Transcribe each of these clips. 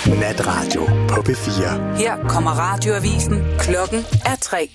Natradio på P4. Her kommer radioavisen. Klokken er 3.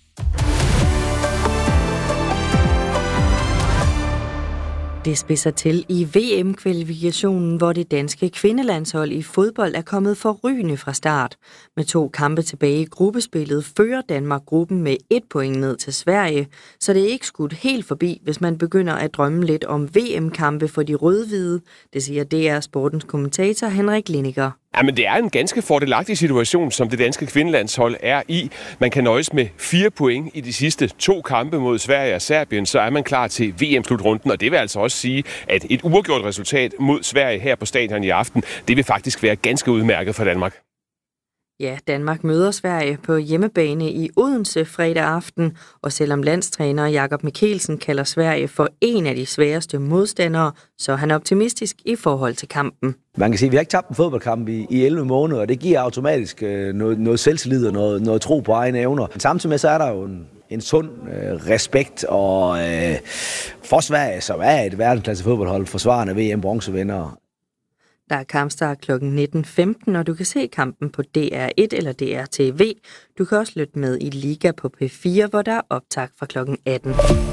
Det spidser til i VM-kvalifikationen, hvor det danske kvindelandshold i fodbold er kommet forrygende fra start. Med 2 kampe tilbage i gruppespillet fører Danmark gruppen med 1 point ned til Sverige, så det er ikke skudt helt forbi, hvis man begynder at drømme lidt om VM-kampe for de rød-hvide. Det siger DR Sportens kommentator Henrik Linniger. Ja, men det er en ganske fordelagtig situation, som det danske kvindelandshold er i. Man kan nøjes med 4 point i de sidste 2 kampe mod Sverige og Serbien, så er man klar til VM-slutrunden. Og det vil altså også sige, at et uafgjort resultat mod Sverige her på stadion i aften, det vil faktisk være ganske udmærket for Danmark. Ja, Danmark møder Sverige på hjemmebane i Odense fredag aften, og selvom landstræner Jakob Mikkelsen kalder Sverige for en af de sværeste modstandere, så er han optimistisk i forhold til kampen. Man kan sige, at vi har ikke tabt en fodboldkamp i 11 måneder, og det giver automatisk noget selvtillid og noget tro på egne evner. Samtidig med så er der jo en sund respekt og for Sverige, som er et verdensklasse fodboldhold, forsvarende VM-bronzevindere. Der er kampstart kl. 19.15, og du kan se kampen på DR1 eller DR-TV. Du kan også lytte med i Liga på P4, hvor der er optag fra kl. 18.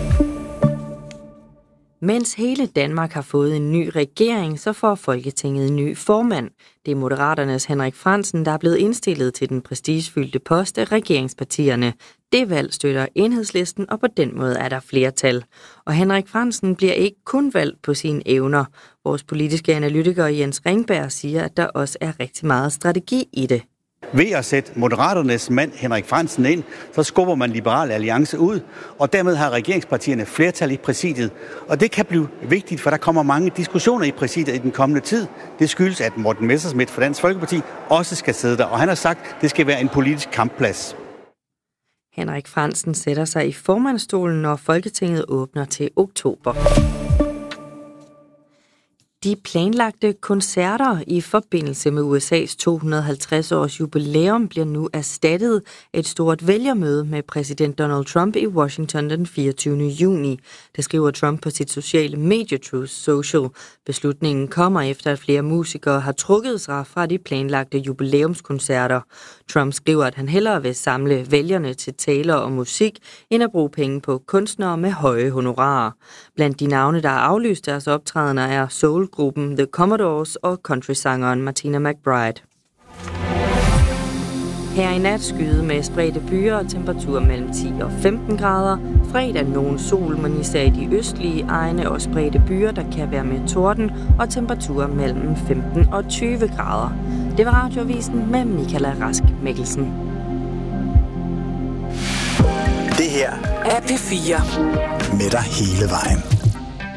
Mens hele Danmark har fået en ny regering, så får Folketinget en ny formand. Det er Moderaternes Henrik Frandsen, der er blevet indstillet til den prestigefyldte post af regeringspartierne. Det valg støtter Enhedslisten, og på den måde er der flertal. Og Henrik Frandsen bliver ikke kun valgt på sine evner. Vores politiske analytiker Jens Ringberg siger, at der også er rigtig meget strategi i det. Ved at sætte Moderaternes mand Henrik Frandsen ind, så skubber man Liberal Alliance ud, og dermed har regeringspartierne flertal i præsidiet. Og det kan blive vigtigt, for der kommer mange diskussioner i præsidiet i den kommende tid. Det skyldes, at Morten Messerschmidt fra Dansk Folkeparti også skal sidde der, og han har sagt, at det skal være en politisk kampplads. Henrik Frandsen sætter sig i formandsstolen, når Folketinget åbner til oktober. De planlagte koncerter i forbindelse med USA's 250-års jubilæum bliver nu erstattet af et stort vælgermøde med præsident Donald Trump i Washington den 24. juni. Det skriver Trump på sit sociale medie Truth Social. Beslutningen kommer efter, at flere musikere har trukket sig fra de planlagte jubilæumskoncerter. Trump skriver, at han hellere vil samle vælgerne til taler og musik, end at bruge penge på kunstnere med høje honorarer. Blandt de navne, der har aflyst deres optrædener, er soulgruppen The Commodores og countrysangeren Martina McBride. Her i nat skyde med spredte byer og temperatur mellem 10 og 15 grader. Fredag nogen sol, men især i de østlige egne og spredte byer, der kan være med torden og temperaturer mellem 15 og 20 grader. Det var Radioavisen med Michaela Rask Mikkelsen. Det her er P4. Med dig hele vejen.